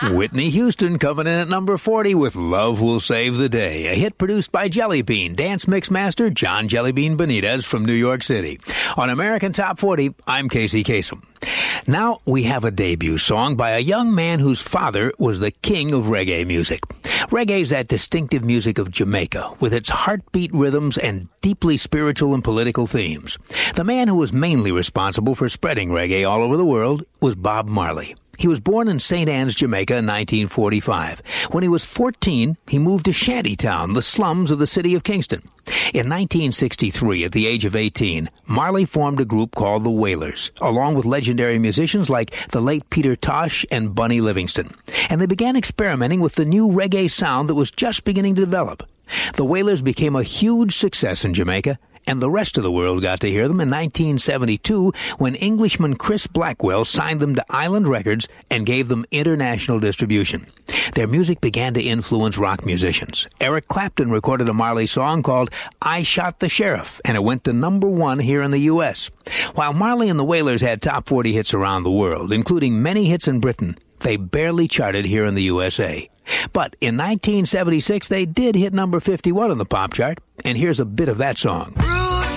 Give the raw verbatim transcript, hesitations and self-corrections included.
Whitney Houston coming in at number forty with Love Will Save the Day, a hit produced by Jelly Bean, dance mix master John Jellybean Benitez from New York City. On American Top forty, I'm Casey Kasem. Now we have a debut song by a young man whose father was the king of reggae music. Reggae is that distinctive music of Jamaica, with its heartbeat rhythms and deeply spiritual and political themes. The man who was mainly responsible for spreading reggae all over the world was Bob Marley. He was born in Saint Anne's, Jamaica in nineteen forty-five. When he was fourteen, he moved to Shantytown, the slums of the city of Kingston. In nineteen sixty-three, at the age of eighteen, Marley formed a group called the Wailers, along with legendary musicians like the late Peter Tosh and Bunny Livingston. And they began experimenting with the new reggae sound that was just beginning to develop. The Wailers became a huge success in Jamaica, and the rest of the world got to hear them in nineteen seventy-two when Englishman Chris Blackwell signed them to Island Records and gave them international distribution. Their music began to influence rock musicians. Eric Clapton recorded a Marley song called I Shot the Sheriff, and it went to number one here in the U S. While Marley and the Wailers had top forty hits around the world, including many hits in Britain, they barely charted here in the U S A. But in nineteen seventy-six, they did hit number fifty-one on the pop chart, and here's a bit of that song.